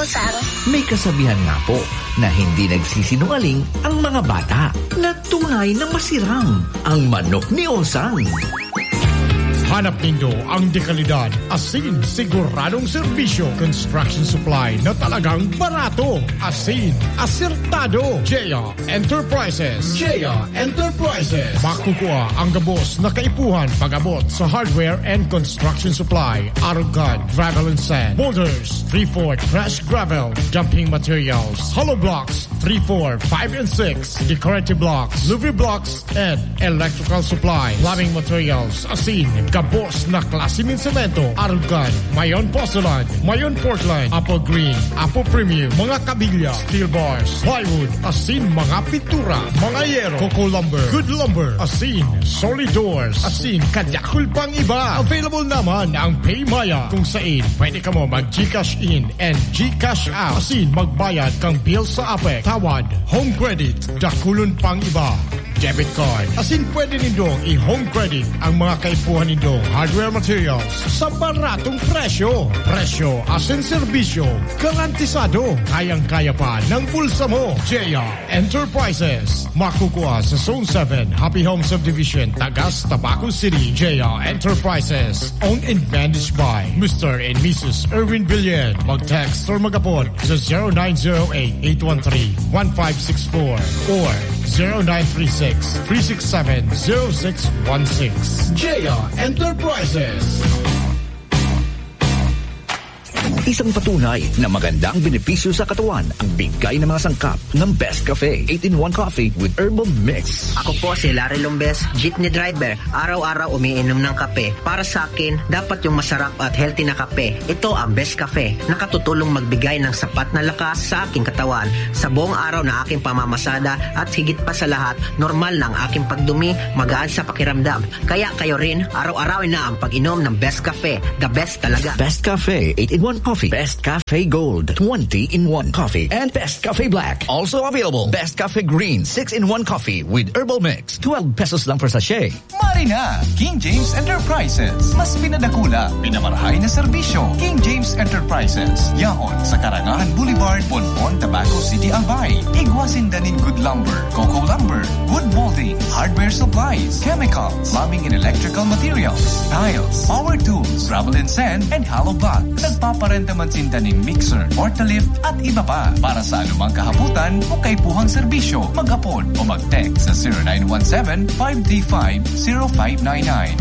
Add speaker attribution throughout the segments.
Speaker 1: Osang.
Speaker 2: May kasabihan nga po na hindi nagsisinungaling ang mga bata na tunay na masiram ang manok ni Osang.
Speaker 3: Hanap nindo ang dekalidad, asin, siguradong serbisyo, construction supply na talagang barato, asin, asertado. Jaya Enterprises. Jaya Enterprises. Makukuha ang gabos na kaipuhan pag-abot sa hardware and construction supply, arugan, gravel and sand, boulders, 3-4 crash gravel, dumping materials, hollow blocks, 3-4, 5 and 6, decorative blocks, Louis blocks, and electrical supply, plumbing materials, asin, gabos na klase ng semento, arugan, mayon porcelain, mayon Portland, apple green, apple premium, mga kabilya, steel bars, plywood, asin, mga pintura, mga yero, coco lumber, good lumber, asin, solid doors, asin, kadyakul pang iba. Available naman ang PayMaya kung saan pwede ka mo mag-Gcash in and Gcash out. Asin, magbayad kang bill sa APEC, tawad, home credit, dakulon pang iba. Debit card. Asin pwede nindong i-home credit ang mga kaipuhan nindong hardware materials sa baratong presyo. Presyo, asin serbisyo, garantisado. Kayang-kaya pa ng bulsa mo. Jaya Enterprises. Makukuha sa Zone 7, Happy Home Subdivision, Tagas, Tabaco City. Jaya Enterprises. Owned and managed by Mr. and Mrs. Erwin Villen. Mag-text or mag-apod sa 0908-813-1564 or 0936-367-0616. Jaya Enterprises.
Speaker 2: Isang patunay na maganda ang benepisyo sa katawan ang bigay ng mga sangkap ng Best Cafe 8-in-1 Coffee with Herbal Mix.
Speaker 4: Ako po si Larry Lombes, jeepney driver. Araw-araw umiinom ng kape. Para sa akin, dapat yung masarap at healthy na kape. Ito ang Best Cafe. Nakatutulong magbigay ng sapat na lakas sa aking katawan. Sa buong araw na aking pamamasada at higit pa sa lahat, normal na ang aking pagdumi, magaan sa pakiramdam. Kaya kayo rin, araw-arawin na ang pag-inom ng Best Cafe. The best talaga.
Speaker 2: Best Cafe 8-in-1 Coffee. Best Cafe Gold 20-in-1 Coffee and Best Cafe Black. Also available Best Cafe Green 6-in-1 Coffee with Herbal Mix. 12 pesos lang per sachet.
Speaker 5: Mari na! King James Enterprises. Mas pinadakula, pinamarahay na serbisyo. King James Enterprises. Yaon sa Karangahan Boulevard, Bonbon, Tabaco City, Albay. Igwasindanin good lumber, coco lumber, wood molding, hardware supplies, chemicals, plumbing and electrical materials, tiles, power tools, gravel and sand, and hollow blocks. Nagpaparenta man sindaning mixer, portalift, at iba pa. Para sa anumang kahabutan o kaipuhang serbisyo, mag-apod o mag-text sa 0917-535-0599,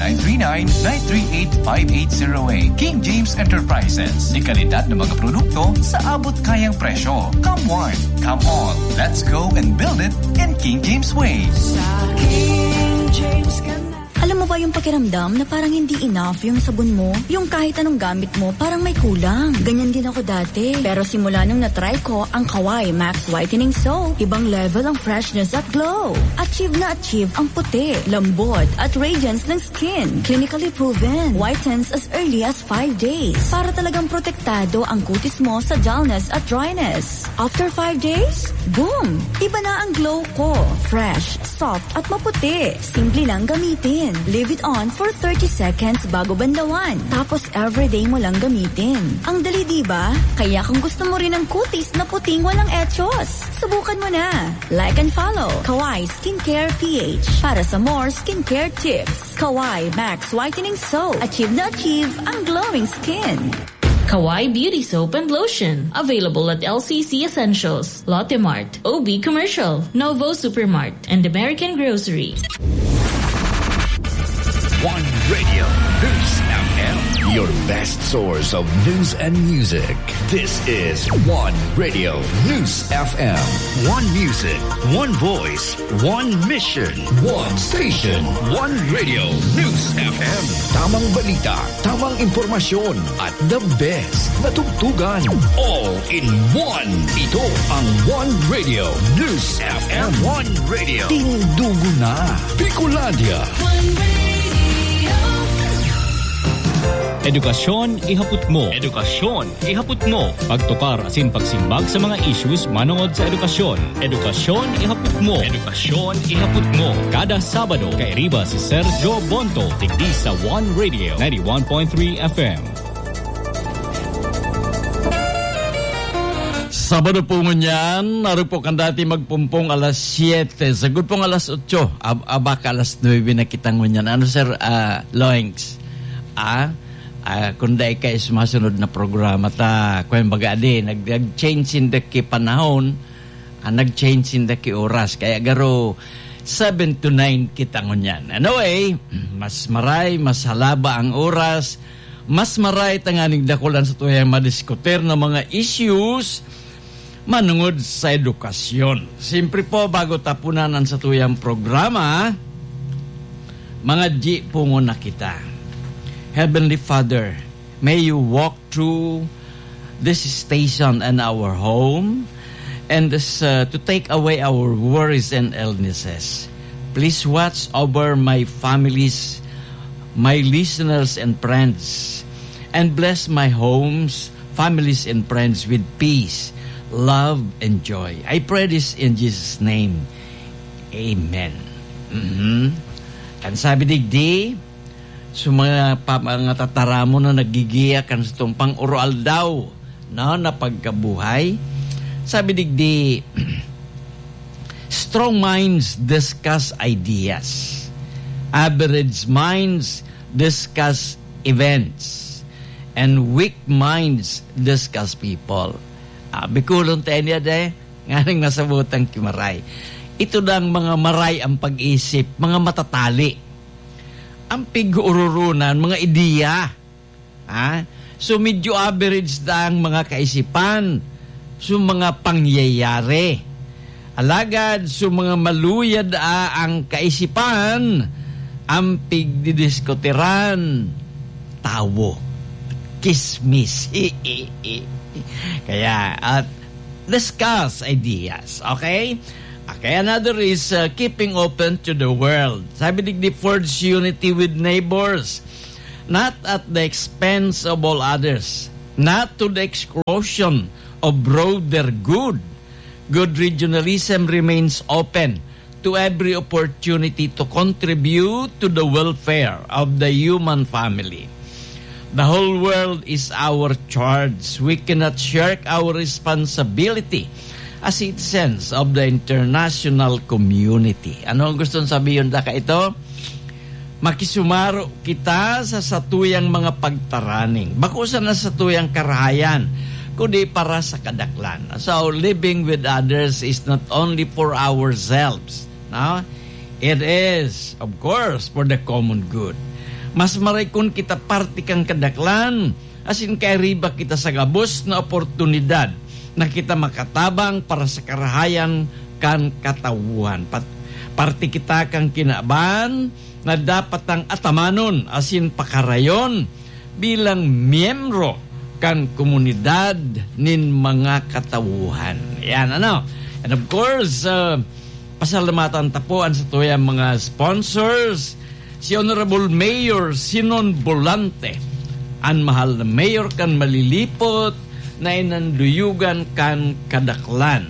Speaker 5: 0939-938-5808. King James Enterprises. Di kalidad ng mga produkto sa abot kayang presyo. Come one, come all. Let's go and build it in King James way.
Speaker 6: Sa King James ka na.
Speaker 7: Alam mo ba yung pakiramdam na parang hindi enough yung sabon mo? Yung kahit anong gamit mo, parang may kulang. Ganyan din ako dati. Pero simula nung na-try ko ang Kawai Max Whitening Soap, ibang level ang freshness at glow. Achieve na achieve ang puti, lambot at radiance ng skin. Clinically proven. Whitens as early as 5 days. Para talagang protektado ang kutis mo sa dullness at dryness. After 5 days, boom! Iba na ang glow ko. Fresh, soft at maputi. Simple lang gamitin. Leave it on for 30 seconds bago bandawan. Tapos everyday mo lang gamitin. Ang dali, diba? Kaya kung gusto mo rin ng kutis na puting walang etsyos, subukan mo na. Like and follow Kawai Skincare PH para sa more skincare tips. Kawai Max Whitening Soap. Achieve na achieve ang glowing skin.
Speaker 8: Kawai Beauty Soap and Lotion. Available at LCC Essentials, Lotte Mart, OB Commercial, Novo Supermart, and American Grocery.
Speaker 2: One Radio News FM, your best source of news and music. This is One Radio News FM. One music, one voice, one mission, one station, one Radio News FM. Tamang balita, tamang impormasyon, at the best na tugtugan. All in one. Ito ang One Radio News FM. One Radio. Tindugo na. Bicolandia.
Speaker 6: One Radio.
Speaker 9: Edukasyon ihapot mo. Edukasyon ihapot mo. Pagtukar asin pagsimbag sa mga issues manungod sa edukasyon. Edukasyon ihapot mo. Edukasyon ihapot mo. Kada Sabado kay riba si Sergio Bonto tigdi sa One Radio 91.3 FM.
Speaker 1: Sabado po ngunyan, naroon po kan dati magpumpong alas 7. Sagod pong alas 8. Abaka alas 9 na kita ngunyan. Ano sir, Loings? Kung dahil kayo sumasunod na programa ta, kung baga nag-change in the panahon, nag-change in the oras. Kaya garo, 7 to 9 kita ngunyan. Anyway, mas maray, mas halaba ang oras, mas maray tanganing dakulan sa tuyang madiskuter ng mga issues manungod sa edukasyon. Siyempre po, bago tapunanan sa tuyang programa, mga G pungo na kita. Heavenly Father, may you walk through this station and our home and to take away our worries and illnesses. Please watch over my families, my listeners and friends, and bless my homes, families and friends with peace, love, and joy. I pray this in Jesus' name. Amen. Kan sabi digdi, so mga tataramo na nagigiya kan sa tumpang oral daw, no, na pagkabuhay. Sabi digdi, strong minds discuss ideas. Average minds discuss events. And weak minds discuss people. Bikulong tayo niya nganing nasabutang kimaray. Ito dang mga maray ang pag-isip, mga matatali. Ang pig-ururunan, mga ideya. So medyo average dang mga kaisipan, so mga pangyayari. Alagad, so mga maluyad ang kaisipan, ang pigdidiskuteran, tawo, kismis. Kaya, discuss ideas. Okay? Okay, another is keeping open to the world. Sabi digdi, forge unity with neighbors, not at the expense of all others, not to the exclusion of broader good. Good regionalism remains open to every opportunity to contribute to the welfare of the human family. The whole world is our charge. We cannot shirk our responsibility as citizens of the international community. Ano ang gusto sabihin da ka ito? Makisumaro kita sa satuyang mga pagtaraning. Bakusan na satuyang karahayan, kundi para sa kadaklan. So, living with others is not only for ourselves. No? It is, of course, for the common good. Mas maray kung kita parte kang kadaklan, asin kay riba kita sa gabos na oportunidad na kita makatabang para sa karahayan kan katawuhan. Parte kita kang kinaban na dapat ang atamanon asin pakarayon bilang miyembro kan komunidad nin mga katawuhan. Yan, ano? And of course, pasalamatan tapuan sa tuyang mga sponsors, si Honorable Mayor Sinon Bolante, ang mahal na mayor kan malilipot na inanduyugan kan kadaklan.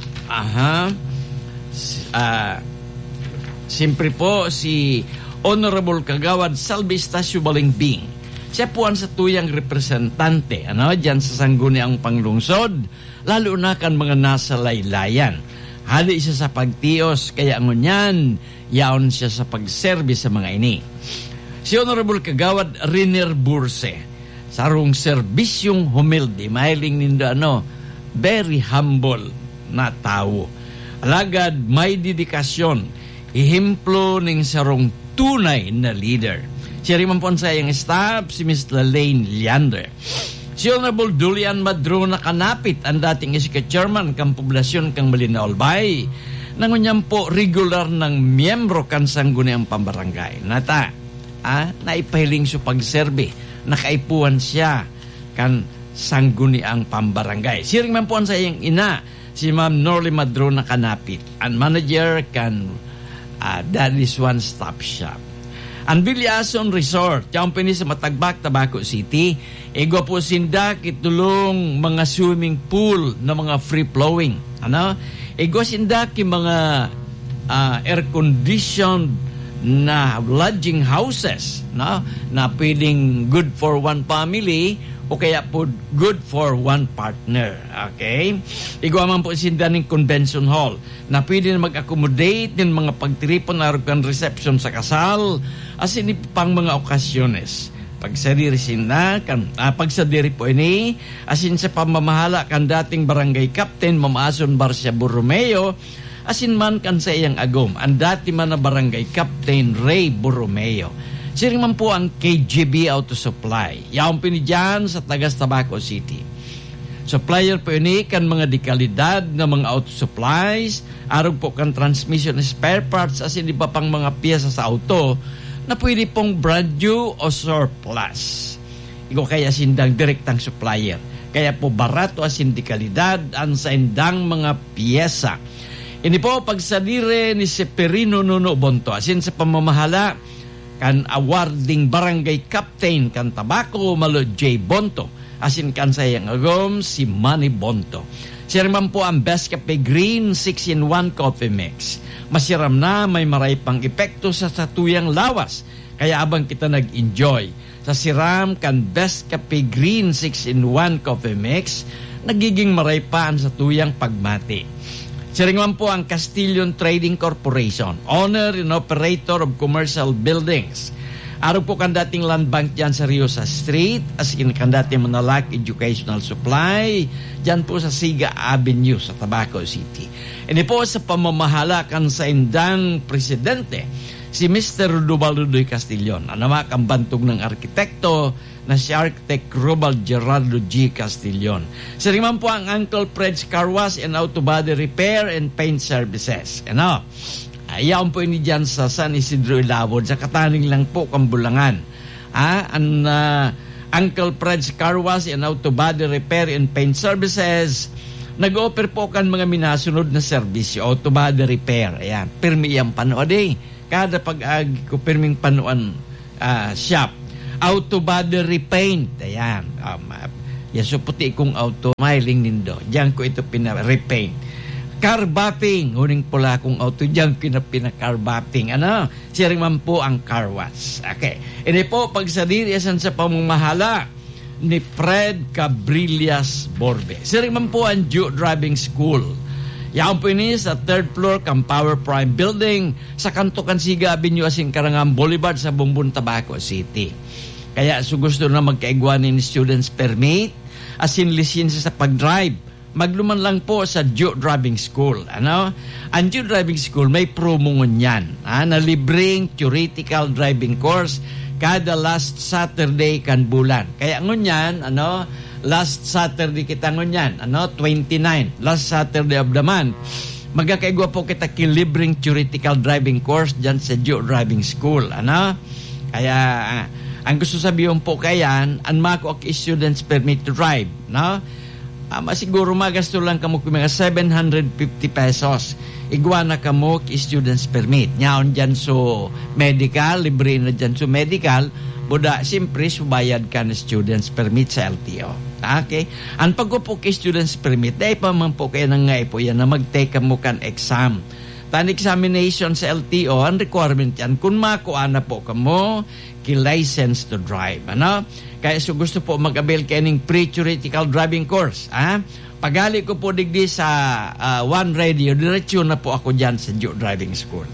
Speaker 1: Siyempre po si Honorable Kagawad Salvi Estacio Balingbing. Siya po ang sa tuyang representante dyan sa sangguniang panglungsod, lalo na kan mga nasa laylayan. Hali siya sa pagtios, kaya ngunyan, yaon siya sa pagservice sa mga ini. Si Honorable Kagawad Riner Burse, sarong serbisyong humilde, mahiling nindo very humble na tao. Alagad may dedikasyon, ihimplo ning sarong tunay na leader. Siya rin po sa iyang staff, si Ms. Lalaine Leander. Si Honorable Julian Madrona Kanapit, ang dating isika-chairman kang poblasyon kang Malinaol Bay, nangunyam po regular ng miyembro kan sangguniang pambarangay. Naipahiling sa pagserbe, nakaipuan siya kan sangguniang pambarangay. Si rin po sa iyang ina, si Ma'am Norly Madrona Kanapit, ang manager kan Daddy's One Stop Shop. Ang Villason Resort, company sa Matagbak, Tabaco City, ego po sinda kitulong mga swimming pool na mga free-flowing. Ego sinda ki mga air-conditioned na lodging houses na pwedeng good for one family o kaya po good for one partner. Okay? Igwa man po sinda ng convention hall na pwede na mag-accommodate ng mga pagtiripon arugan reception sa kasal asin pang mga okasyones. Pagsadiri sinda pagsadiri po ini asin sa pamamahala kan dating barangay captain Mamaason Barcia Borromeo asin man kan sa iyang agom ang dati man na barangay captain Ray Borromeo. Siring man po ang KGB Auto Supply. Yaong pinidyan sa Tagas Tabaco City. Supplier po ini kan mga dekalidad na mga auto supplies, arog po kan transmission spare parts asin iba pang mga piyesa sa auto na pwede pong brand new o surplus. Iko kaya sindang direktang supplier. Kaya po barato asin dekalidad ang sa indang mga piyesa. Ini po pagsadire ni Severino Nuno Bonto asin sa pamamahala kan awarding barangay captain kan Tabaco Malo J. Bonto asin kan sayang agom si Manny Bonto. Siram po ang Best Cafe Green 6-in-1 Coffee Mix. Masiram na may maray pang epekto sa satuyang lawas kaya abang kita nag-enjoy sa siram kan Best Cafe Green 6-in-1 Coffee Mix nagiging maray pa ang satuyang pagmati. Siringan po ang Castillon Trading Corporation, owner and operator of commercial buildings. Araw po kan dating land bank dyan sa Riosa Street, as in kan dating Manalac Educational Supply, dyan po sa Siga Avenue sa Tabaco City. Ini po sa pamamahala kan sa indang presidente, si Mr. Rudubaludoy Castillon, anamak ang bantog ng arkitekto, na si Architect Robald Gerardo G. Castillon. Sariman po ang Uncle Fred's Car Wash and Auto Body Repair and Paint Services. Ayaw po ini dyan sa San Isidro Ilabod, sa kataning lang po Kambulangan. Uncle Fred's Car Wash and Auto Body Repair and Paint Services, nag-offer po kan mga minasunod na serbisyo, auto body repair. Ayan, pirmi yung panood kada pag-agi ko pirming panoan shop. Auto body repaint. Ayan. Yaso puti kong auto, mailing nindo. Diyan ko ito pina-repaint. Car buffing. Huning pula kong auto, diyan ko pina-car buffing. Siring man po ang car wash. Okay. Ini po, pagsadiri asan sa pamamahala ni Fred Cabrillas Borbe. Siring man po ang Duke Driving School. Yan po ini sa 3rd floor kang Power Prime Building sa kanto Kansiga Avenue asing Karangan Boulevard sa Bumbun, Tabaco City. Kaya so gusto na magkaigwanin ni students permit asin lisensya sa pag-drive. Magluman lang po sa Duke Driving School. Ang Duke Driving School may promo ngunyan na libreng theoretical driving course kada last Saturday kan bulan. Kaya ngunyan, last Saturday kita ngunyan, 29, last Saturday of the month. Magkakaigwa po kita kilibreng theoretical driving course dyan sa Duke Driving School. Kaya, ang gusto sabihin po kayan, ang mako ak students permit to drive. Masiguro magasto lang kamo mga 750 pesos. Igwa na kamo students permit. Nyaon dyan so medical, libre na dyan so medical. Buda, siyempre, subayad ka na students permit sa LTO. Okay? Ang pagkupo kay students permit, dahil pa man po kayo nang po yan na mag-take mo kan exam. Tan examination sa LTO, ang requirement yan, kung makuha na po kamo, ki-license to drive. Kaya so gusto po mag-avail kayo ng pre-theoretical driving course. Pagali ko po digdi sa One Radio, diretso na po ako dyan sa Duke Driving School.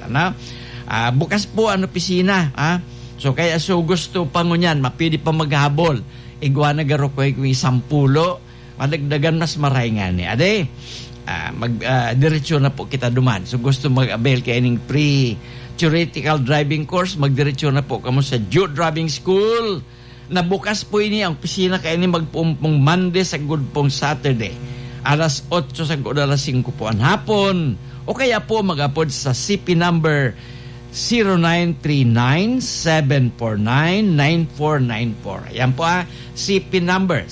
Speaker 1: Bukas po ang opisina. So kaya so gusto pa ngunyan, mapili pa maghabol. Igwa na garo ko yung 10, madagdagan mas maray nga ni. Diretso na po kita duman. So gusto mag-avail kayo ng pre-theoretical driving course, magdiretso na po kamo sa Duke Driving School. Na bukas po ini ang opisina kayo ni magpumpong Monday sa good pong Saturday. Alas 8 sa good alas 5 po ang hapon. O kaya po mag-upload sa CP number 0939-749-9494. Ayan po CP number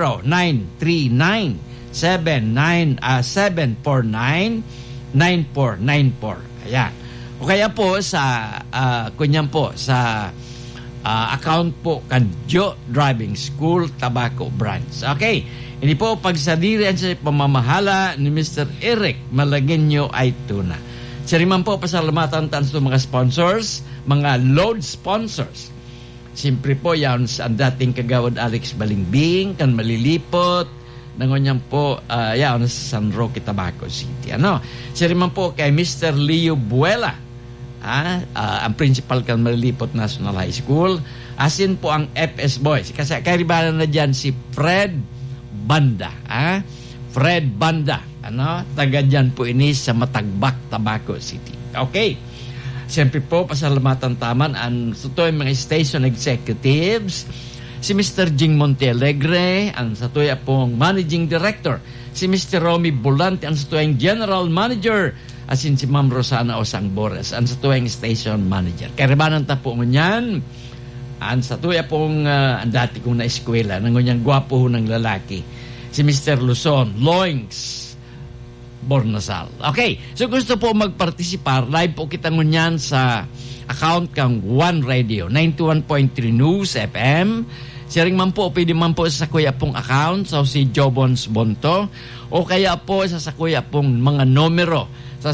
Speaker 1: 0939-749-9494. Ayan. O kaya po sa kunyan po sa account po kan Duke Driving School Tabaco Branch. Okay. Ini po pagsadirian sa pamamahala ni Mr. Eric Malagueño Aituna. Sariman po pasalamatan tan sa mga sponsors, mga load sponsors. Siyempre po, yan ang dating kagawad Alex Balingbing, kan malilipot, nangonyan po, yan sa San Roque, Tabaco City. Siya rin man po kay Mr. Leo Buela, ang principal kan malilipot National High School. Asin po ang FS Boys. Kasi karibanan na dyan si Fred Banda. Fred Banda. Taga dyan po ini sa Matagbak, Tabaco City. Okay. Siyempre po, pasalamatan taman ang sutoy mga station executives, si Mr. Jing Montealegre, ang satoy pong managing director, si Mr. Romy Bolante, ang satoy general manager, asin si Ma'am Rosana Osang Bores, ang satoy station manager. Karibanan ta po ngunyan, ang satoy pong ang dati kong na-eskwela, ngunyan gwapo ng lalaki, si Mr. Luzon Loings Bornasal. Okay, so gusto po magpartisipar, live po kita ngunyan sa account kang One Radio, 91.3 News FM. Siring man po, pwede man po sa kuya pong account, so si Jobons Bonto, o kaya po sa kuya pong mga numero, sa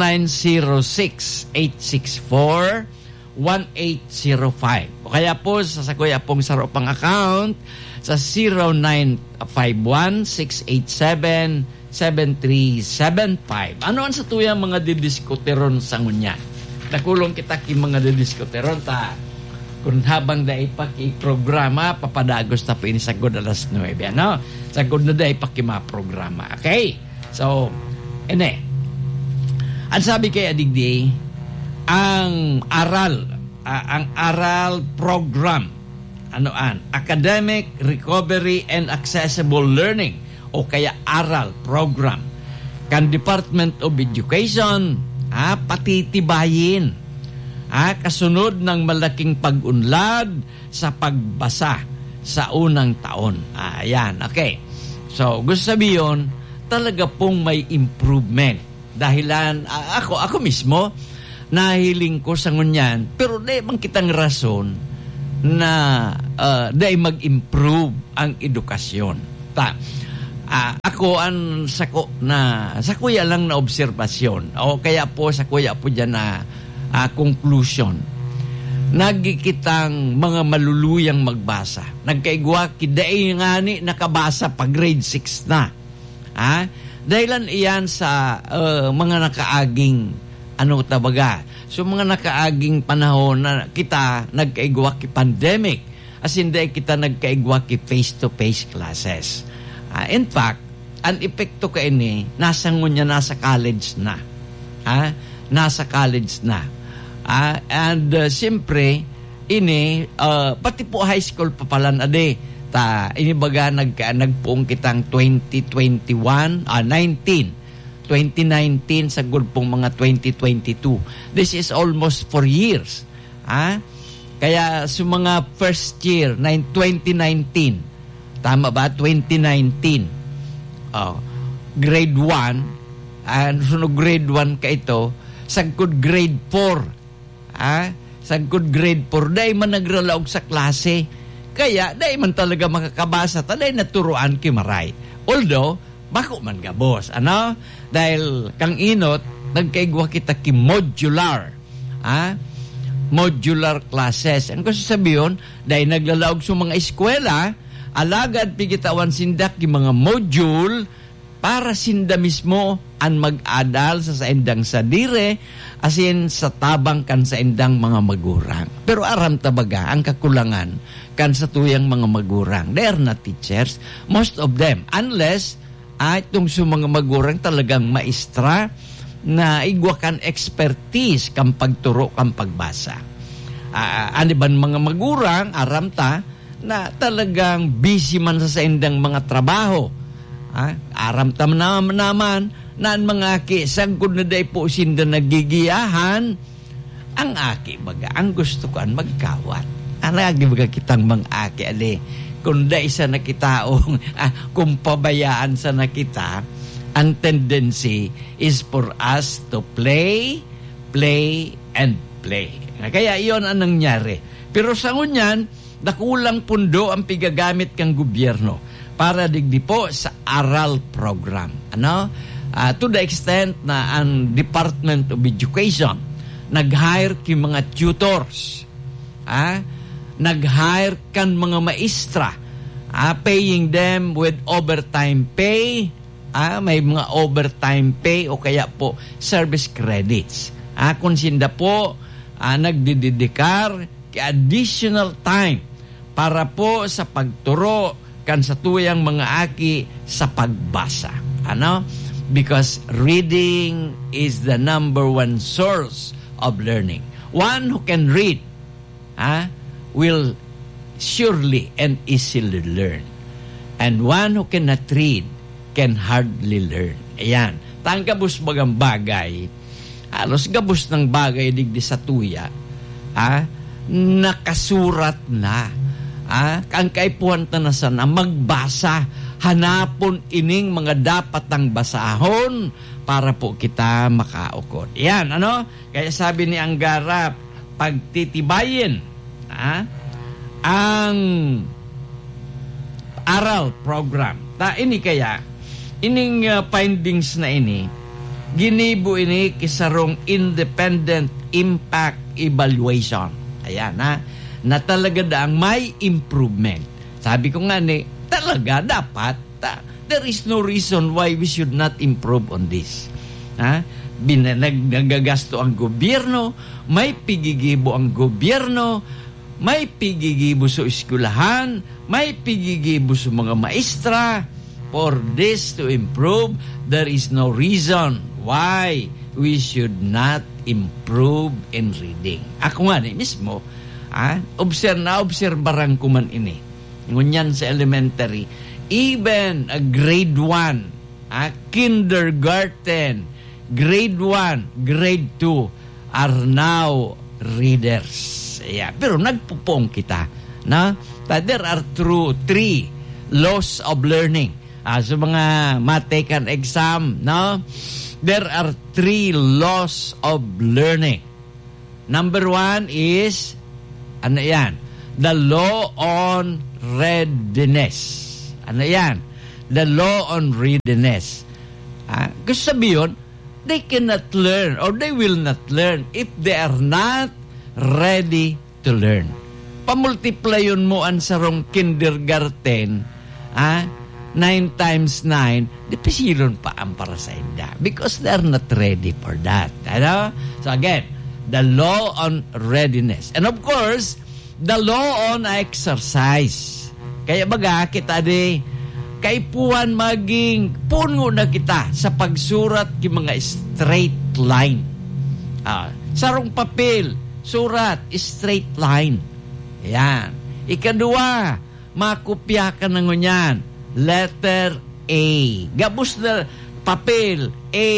Speaker 1: 0906-864-1805. O kaya po sa kuya pong saropang account, sa 0951-687-7375. Ano ang sa tuyang mga didiskuteron sa ngunya? Nakulong kita ki mga didiskuteron ta kung habang dahil pa ki programa papadagos ta po ini sagod alas 9. Sagod na dahil pa ki programa. Okay? So, ang sabi kay Adigdi, ang aral program, Academic Recovery and Accessible Learning, o kaya aral program kan Department of Education, patitibayin kasunod ng malaking pag-unlad sa pagbasa sa unang taon. Ayan, okay. So, gusto sabihin, talaga pong may improvement. Dahilan, ako mismo, nahiling ko sa ngunyan, pero di bang kitang rason na di mag-improve ang edukasyon. Ako ang sa kuya lang na obserbasyon, o kaya po sa kuya po dyan na conclusion. Nagkikitang mga maluluyang magbasa. Nagkaigwa kiday nga ni nakabasa pa grade 6 na. Dahilan iyan sa mga nakaaging so mga nakaaging panahon na kita nagkaigwa ki pandemic, as hindi kita nagkaigwa ki face-to-face classes. In fact, ang epekto ka ini nasa ngunya nasa college na. Nasa college na. And siyempre ini pati po high school pa pala inibaga nagpuong kitang 2019 sa gulpong mga 2022. This is almost 4 years. Kaya sa mga first year 2019, tama ba? 2019 grade 1 and sunod grade 1 ka ito sagkod grade 4 sagkod grade 4 dahil man nagralaog sa klase. Kaya, dahil man talaga makakabasa, dahil naturuan kimaray. Although, bako man gabos. Dahil kang inot, nagkaigwa kita ki modular. Modular classes. Ang gusto sabihin, dahil naglalaog sa mga eskwela, alagad pigitawan sindak ki mga module para sinda mismo ang mag-adal sa saindang sadire asin sa tabang kan sa indang mga magurang. Pero aram tabaga ang kakulangan kan sa tuyang mga magurang. They are not teachers, most of them, unless itong sa mga magurang talagang maestra na igwa kan expertise kan pagturo kan pagbasa. Ano ba mga magurang aram ta na talagang busy man sa indang mga trabaho. Aram tam naman na ang mga aki sagkod na day po sinda nagigiyahan ang aki baga ang gusto ko ang magkawat lagi baga kitang mga aki kung da isa na kitaong kung pabayaan sa nakita ang tendency is for us to play and play. Kaya iyon ang nangyari. Pero sa ngunyan nakulang pundo ang pigagamit kang gobyerno para digdi po sa aral program. To the extent na ang Department of Education nag-hire ki mga tutors nag-hire kan mga maestra, paying them with overtime pay, may mga overtime pay o kaya po service credits. Kung sinda po nagdidedikar kay additional time para po sa pagturo kan sa tuyang mga aki sa pagbasa. Because reading is the number one source of learning. One who can read will surely and easily learn. And one who cannot read can hardly learn. Ayan. Tang gabus bagang bagay, halos gabus ng bagay digdi sa tuya, nakasurat na. Ang kaipuhan tanasan na magbasa, hanapon ining mga dapat ang basahon para po kita makaukod. Yan, Kaya sabi ni Anggara, pagtitibayin ang aral program. Ini kaya, ining findings na ini, ginibo ini kisarong independent impact evaluation. Ayan, na talaga daang may improvement. Sabi ko nga talaga dapat, there is no reason why we should not improve on this. Nagagasto ang gobyerno, may pigigibo ang gobyerno, may pigigibo sa eskwelahan, may pigigibo sa mga maestra. For this to improve, there is no reason why we should not improve in reading. Ako nga mismo, obserbarang ko man ini. Ngunyan sa elementary, even grade 1, kindergarten, grade 1, grade 2 are now readers. Yeah. Pero nagpupong kita. There are three laws of learning. Sa mga matekan exam, there are 3 laws of learning. Number 1 is the law on readiness. The law on readiness. Gusto sabihin, they cannot learn or they will not learn if they are not ready to learn. Pamultiplyon mo ang sarong kindergarten, 9 times 9, di pasilon pa ang para sa inda because they're not ready for that. So again, the law on readiness. And of course, the law on exercise. Kaya baga, kita kaipuan maging puno na kita sa pagsurat ng mga straight line. Sarong papel, surat, straight line. Ayan. Ikadua, makopya ka na ngunyan. Letter A. Gabos na papel, A.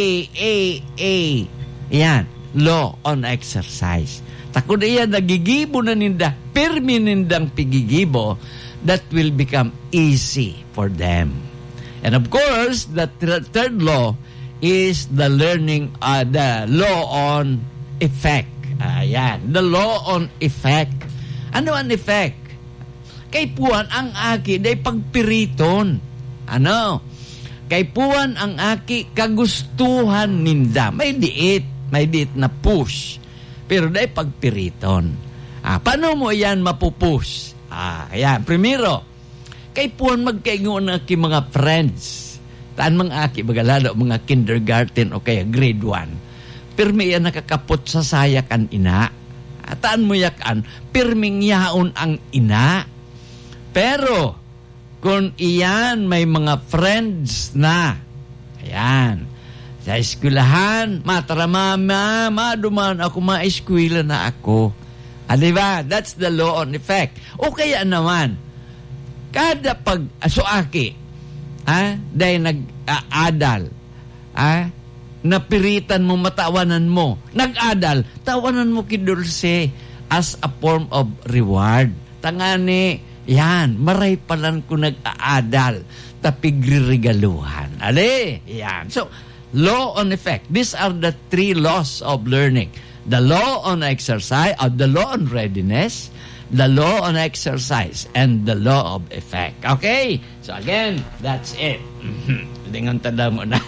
Speaker 1: Ayan. Law on exercise. Takot iyan, nagigibo na ninda, permanentang pigigibo, that will become easy for them. And of course, the third law is the learning, the law on effect. Ayan, the law on effect. Ano ang effect? Kay puan ang aki, day pagpiriton. Kay puan ang aki, kagustuhan ninda. May diit na push. Pero day pagpiriton. Paano mo yan mapupush? Ayan. Primero, kay puan magkaingon na ki mga friends. Taan mga aki, bagalalo, mga kindergarten o kaya grade 1. Pirmi yan nakakapot sa sayakan ina. Taan mo yakan, pirming yaon ang ina. Pero, kung iyan may mga friends na, ayan, sa eskwelahan, mama, maduman ako, ma-eskwela na ako. Diba? That's the law on effect. O kaya naman, kada aki, dahil nag-adal, napiritan mo, matawanan mo, nag-adal, tawanan mo kidulse as a form of reward. Tangani, yan, maray palan ko nag-aadal, tapigriregaluhan. Yan. So, law on effect. These are the 3 laws of learning. The law on exercise, the law on readiness, the law on exercise, and the law of effect. Okay? So again, that's it. Dengan tanda mo na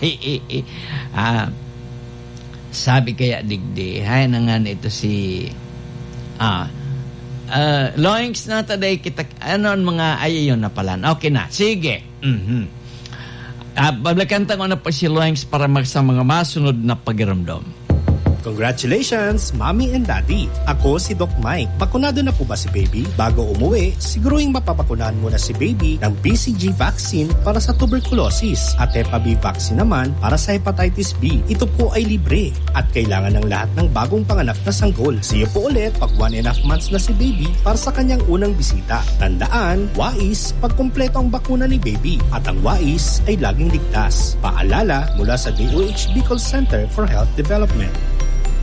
Speaker 1: sabi kaya digdi, hay nangan ito si Loings na taday kita, ano ang mga ayayon na pala. Okay na, sige. Babalikan ko na pa si Loings para sa mga masunod na pagiramdam.
Speaker 10: Congratulations, Mommy and Daddy. Ako si Doc Mike. Bakunado na po ba si Baby? Bago umuwi, siguruhing mapabakunahan muna si Baby ng BCG vaccine para sa tuberculosis at Hep B vaccine naman para sa hepatitis B. Ito po ay libre at kailangan ng lahat ng bagong panganak na sanggol. See you po ulit pag 1.5 months na si Baby para sa kanyang unang bisita. Tandaan, wais pag kumpleto ang bakuna ni Baby at ang wais ay laging ligtas. Paalala mula sa DOH Bicol Center for Health Development.